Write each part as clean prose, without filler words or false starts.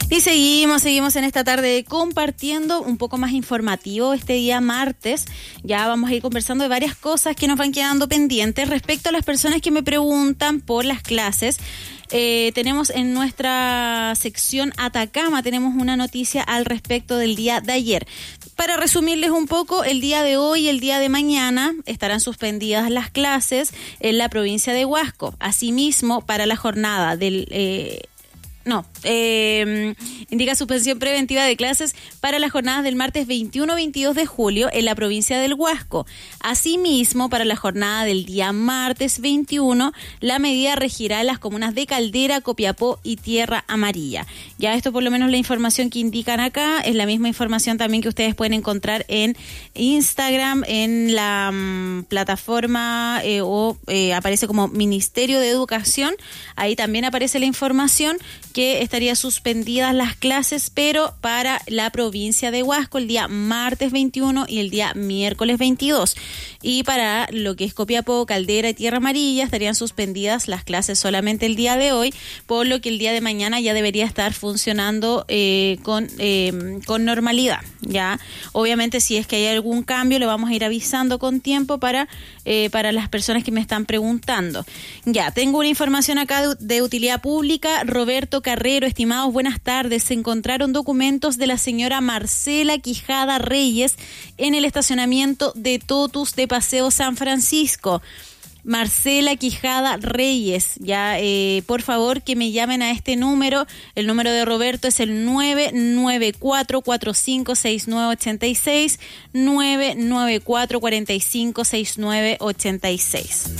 Y seguimos en esta tarde compartiendo un poco más informativo este día martes. Ya vamos a ir conversando de varias cosas que nos van quedando pendientes respecto a las personas que me preguntan por las clases. Tenemos en nuestra sección Atacama, tenemos una noticia al respecto del día de ayer. Para resumirles un poco, el día de hoy y el día de mañana estarán suspendidas las clases en la provincia de Huasco. Asimismo, para la jornada del... indica suspensión preventiva de clases para las jornadas del martes 21-22 de julio en la provincia del Huasco. Asimismo, para la jornada del día martes 21, la medida regirá en las comunas de Caldera, Copiapó y Tierra Amarilla. Ya esto por lo menos la información que indican acá es la misma información también que ustedes pueden encontrar en Instagram, en la plataforma aparece como Ministerio de Educación. Ahí también aparece la información que estaría suspendidas las clases, pero para la provincia de Huasco el día martes 21 y el día miércoles 22. Y para lo que es Copiapó, Caldera y Tierra Amarilla estarían suspendidas las clases solamente el día de hoy, por lo que el día de mañana ya debería estar funcionando con normalidad. Ya, obviamente si es que hay algún cambio lo vamos a ir avisando con tiempo para las personas que me están preguntando. Ya, tengo una información acá de utilidad pública. Roberto Carrero, estimados, buenas tardes. Se encontraron documentos de la señora Marcela Quijada Reyes en el estacionamiento de Totus de Paseo San Francisco. Marcela Quijada Reyes, ya por favor que me llamen a este número. El número de Roberto es el 994-456986, 994-456986.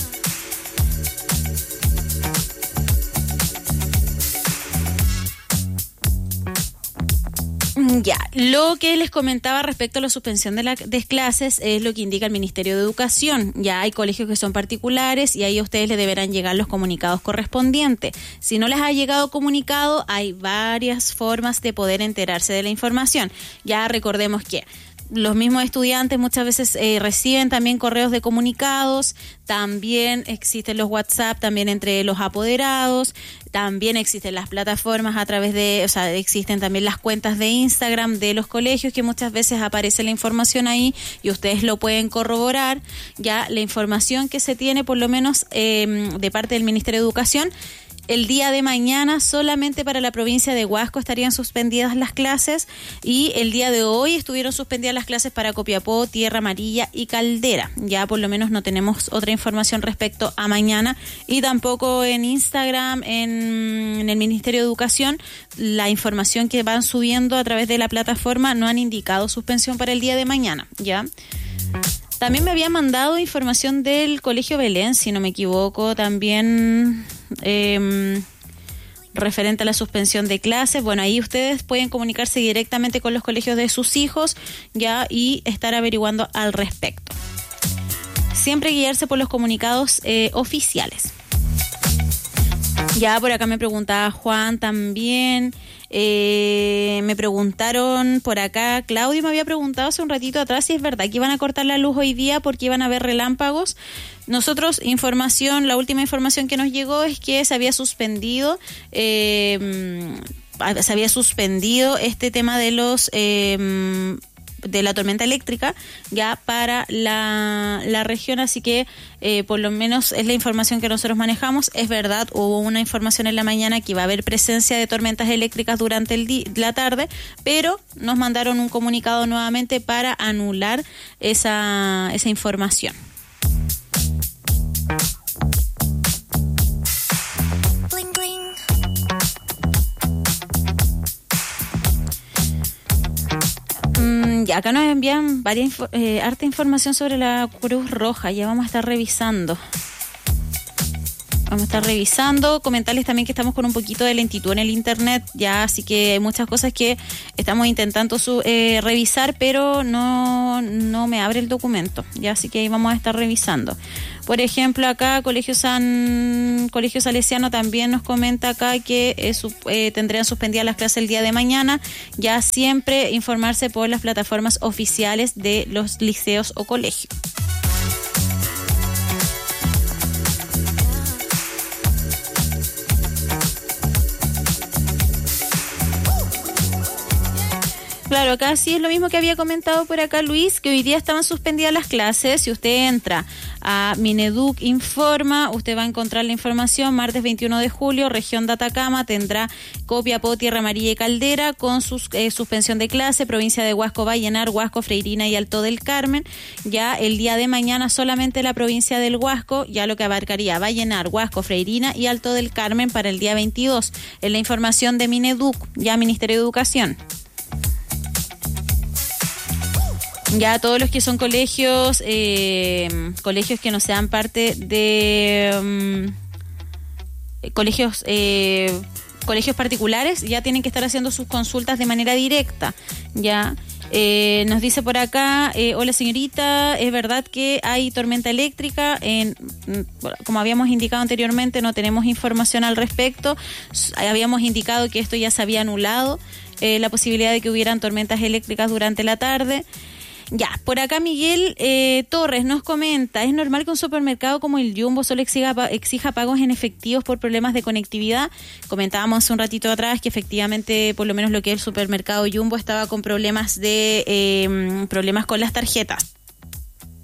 Ya, lo que les comentaba respecto a la suspensión de clases es lo que indica el Ministerio de Educación. Ya hay colegios que son particulares y ahí a ustedes les deberán llegar los comunicados correspondientes. Si no les ha llegado comunicado, hay varias formas de poder enterarse de la información. Ya recordemos que los mismos estudiantes muchas veces reciben también correos de comunicados, también existen los WhatsApp también entre los apoderados, también existen las plataformas existen también las cuentas de Instagram de los colegios que muchas veces aparece la información ahí y ustedes lo pueden corroborar. Ya la información que se tiene por lo menos de parte del Ministerio de Educación, el día de mañana solamente para la provincia de Huasco estarían suspendidas las clases y el día de hoy estuvieron suspendidas las clases para Copiapó, Tierra Amarilla y Caldera. Ya por lo menos no tenemos otra información respecto a mañana y tampoco en Instagram, en el Ministerio de Educación, la información que van subiendo a través de la plataforma no han indicado suspensión para el día de mañana, ¿ya? También me había mandado información del Colegio Belén, si no me equivoco, también referente a la suspensión de clases. Bueno, ahí ustedes pueden comunicarse directamente con los colegios de sus hijos ya y estar averiguando al respecto. Siempre guiarse por los comunicados oficiales. Ya por acá me preguntaba Juan también. Me preguntaron por acá, Claudio me había preguntado hace un ratito atrás si es verdad que iban a cortar la luz hoy día porque iban a haber relámpagos. Nosotros, la última información que nos llegó es que se había suspendido este tema de los de la tormenta eléctrica ya para la región, así que por lo menos es la información que nosotros manejamos. Es verdad, hubo una información en la mañana que iba a haber presencia de tormentas eléctricas durante la tarde, pero nos mandaron un comunicado nuevamente para anular esa información. Y acá nos envían harta información sobre la Cruz Roja. Ya vamos a estar revisando. Comentarles también que estamos con un poquito de lentitud en el internet, ya, así que hay muchas cosas que estamos intentando revisar, pero no me abre el documento, ya, así que ahí vamos a estar revisando. Por ejemplo, acá Colegio Salesiano también nos comenta acá que tendrían suspendidas las clases el día de mañana, ya siempre informarse por las plataformas oficiales de los liceos o colegios. Claro, acá sí es lo mismo que había comentado por acá Luis, que hoy día estaban suspendidas las clases. Si usted entra a Mineduc Informa, usted va a encontrar la información. Martes 21 de julio, región de Atacama tendrá Copiapó, Tierra Amarilla y Caldera con suspensión de clase. Provincia de Huasco, Vallenar, Huasco, Freirina y Alto del Carmen. Ya el día de mañana solamente la provincia del Huasco, ya lo que abarcaría Vallenar, Huasco, Freirina y Alto del Carmen para el día 22. En la información de Mineduc, ya Ministerio de Educación. Ya todos los que son colegios, colegios que no sean parte de colegios particulares, ya tienen que estar haciendo sus consultas de manera directa. Ya nos dice por acá, hola señorita, es verdad que hay tormenta eléctrica. Como habíamos indicado anteriormente, no tenemos información al respecto. Habíamos indicado que esto ya se había anulado, la posibilidad de que hubieran tormentas eléctricas durante la tarde. Ya, por acá Miguel Torres nos comenta, ¿es normal que un supermercado como el Jumbo solo exija pagos en efectivos por problemas de conectividad? Comentábamos hace un ratito atrás que efectivamente, por lo menos lo que es el supermercado Jumbo, estaba con problemas con las tarjetas.